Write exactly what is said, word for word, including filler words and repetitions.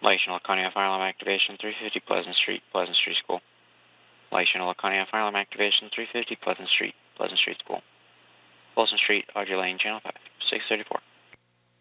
Channel Laconia Fire Alarm Activation three fifty Pleasant Street, Pleasant Street School. Channel Laconia Fire Alarm Activation three fifty Pleasant Street, Pleasant Street School. Folsom Street, Audrey Lane, Channel five, six thirty-four.